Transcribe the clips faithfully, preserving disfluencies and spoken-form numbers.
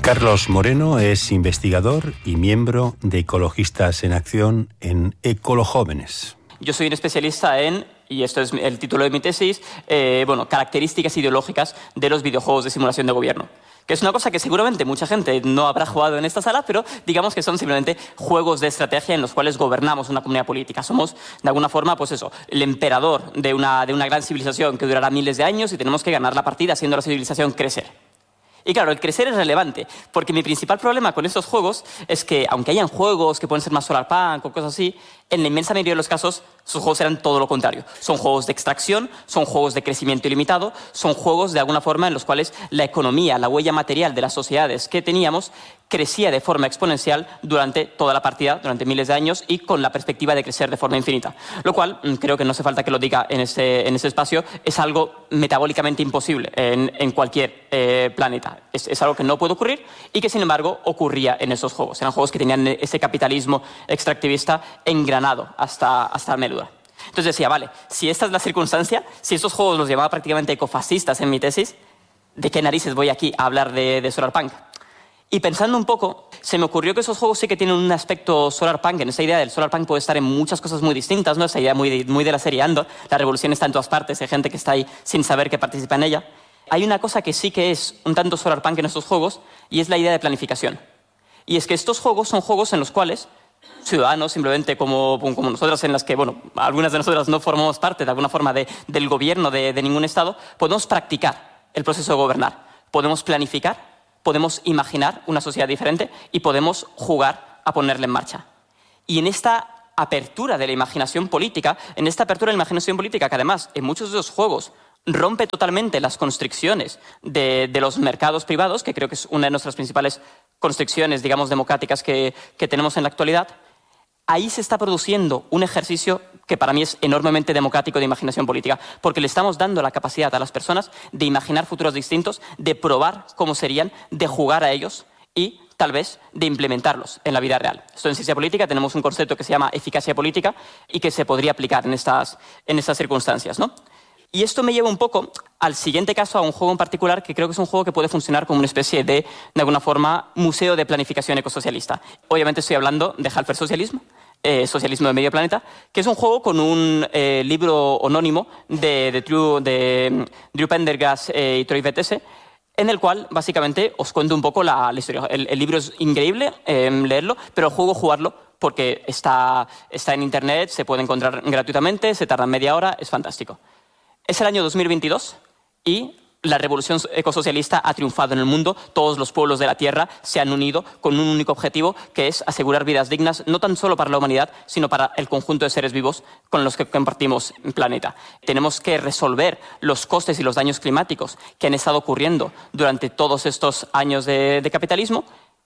Carlos Moreno es investigador y miembro de Ecologistas en Acción en Ecolojóvenes. Yo soy un especialista en, y esto es el título de mi tesis, eh, bueno, características ideológicas de los videojuegos de simulación de gobierno. Que es una cosa que seguramente mucha gente no habrá jugado en esta sala, pero digamos que son simplemente juegos de estrategia en los cuales gobernamos una comunidad política. Somos, de alguna forma, pues eso, el emperador de una, de una gran civilización que durará miles de años y tenemos que ganar la partida haciendo a la civilización crecer. Y claro, el crecer es relevante, porque mi principal problema con estos juegos es que, aunque hayan juegos que pueden ser más solarpunk o cosas así, en la inmensa mayoría de los casos, sus juegos eran todo lo contrario. Son juegos de extracción, son juegos de crecimiento ilimitado, son juegos de alguna forma en los cuales la economía, la huella material de las sociedades que teníamos crecía de forma exponencial durante toda la partida, durante miles de años, y con la perspectiva de crecer de forma infinita. Lo cual, creo que no hace falta que lo diga en este, en este espacio, es algo metabólicamente imposible en, en cualquier eh, planeta. Es, es algo que no puede ocurrir y que, sin embargo, ocurría en esos juegos. Eran juegos que tenían ese capitalismo extractivista engranado hasta, hasta la médula. Entonces decía, vale, si esta es la circunstancia, si estos juegos los llamaba prácticamente ecofascistas en mi tesis, ¿de qué narices voy aquí a hablar de, de solarpunk? Y pensando un poco, se me ocurrió que esos juegos sí que tienen un aspecto solarpunk. En esa idea del solarpunk puede estar en muchas cosas muy distintas, ¿no? Esa idea muy de, muy de la serie Andor. La revolución está en todas partes, hay gente que está ahí sin saber que participa en ella. Hay una cosa que sí que es un tanto solarpunk en estos juegos y es la idea de planificación. Y es que estos juegos son juegos en los cuales ciudadanos, simplemente como, como nosotras, en las que, bueno, algunas de nosotras no formamos parte de alguna forma de, del gobierno de, de ningún Estado, podemos practicar el proceso de gobernar. Podemos planificar, podemos imaginar una sociedad diferente y podemos jugar a ponerla en marcha. Y en esta apertura de la imaginación política, en esta apertura de la imaginación política, que además en muchos de los juegos rompe totalmente las constricciones de, de los mercados privados, que creo que es una de nuestras principales constricciones, digamos, democráticas que, que tenemos en la actualidad, ahí se está produciendo un ejercicio que para mí es enormemente democrático de imaginación política, porque le estamos dando la capacidad a las personas de imaginar futuros distintos, de probar cómo serían, de jugar a ellos y tal vez de implementarlos en la vida real. Esto en ciencia política tenemos un concepto que se llama eficacia política y que se podría aplicar en estas, en estas circunstancias, ¿no? Y esto me lleva un poco al siguiente caso, a un juego en particular que creo que es un juego que puede funcionar como una especie de, de alguna forma, museo de planificación ecosocialista. Obviamente estoy hablando de Half-Life Socialism, eh, Socialismo de Medio Planeta, que es un juego con un eh, libro anónimo de, de, Drew, de Drew Pendergast eh, y Troy Vettese, en el cual básicamente os cuento un poco la, la historia. El, el libro es increíble eh, leerlo, pero el juego jugarlo porque está, está en internet, se puede encontrar gratuitamente, se tarda media hora, es fantástico. Es el año dos mil veintidós y la revolución ecosocialista ha triunfado en el mundo. Todos los pueblos de la Tierra se han unido con un único objetivo, que es asegurar vidas dignas, no tan solo para la humanidad, sino para el conjunto de seres vivos con los que compartimos el planeta. Tenemos que resolver los costes y los daños climáticos que han estado ocurriendo durante todos estos años de, de capitalismo.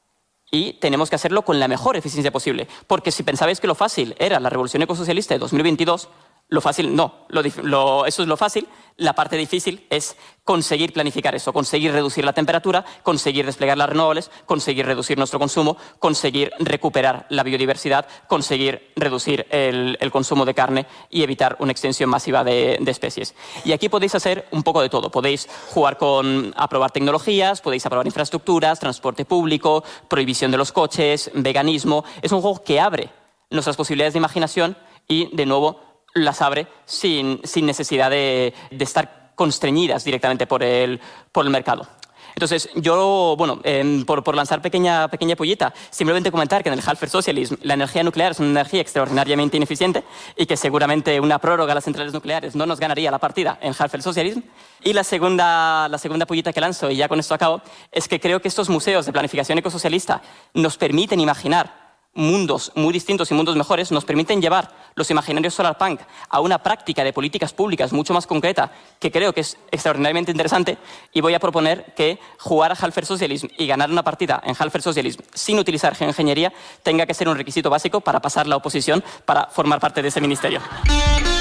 Y tenemos que hacerlo con la mejor eficiencia posible. Porque si pensabais que lo fácil era la revolución ecosocialista de dos mil veintidós, lo fácil no, lo, lo, eso es lo fácil. La parte difícil es conseguir planificar eso, conseguir reducir la temperatura, conseguir desplegar las renovables, conseguir reducir nuestro consumo, conseguir recuperar la biodiversidad, conseguir reducir el, el consumo de carne y evitar una extensión masiva de, de especies. Y aquí podéis hacer un poco de todo. Podéis jugar con aprobar tecnologías, podéis aprobar infraestructuras, transporte público, prohibición de los coches, veganismo. Es un juego que abre nuestras posibilidades de imaginación y, de nuevo, las abre sin, sin necesidad de, de estar constreñidas directamente por el, por el mercado. Entonces, yo, bueno, eh, por, por lanzar pequeña, pequeña pollita, simplemente comentar que en el Half-Life Socialism la energía nuclear es una energía extraordinariamente ineficiente y que seguramente una prórroga a las centrales nucleares no nos ganaría la partida en Half-Life Socialism. Y la segunda, la segunda pollita que lanzo, y ya con esto acabo, es que creo que estos museos de planificación ecosocialista nos permiten imaginar mundos muy distintos y mundos mejores, nos permiten llevar los imaginarios solarpunk a una práctica de políticas públicas mucho más concreta, que creo que es extraordinariamente interesante, y voy a proponer que jugar a Half-Life Socialism y ganar una partida en Half-Life Socialism sin utilizar geoingeniería tenga que ser un requisito básico para pasar la oposición para formar parte de ese ministerio.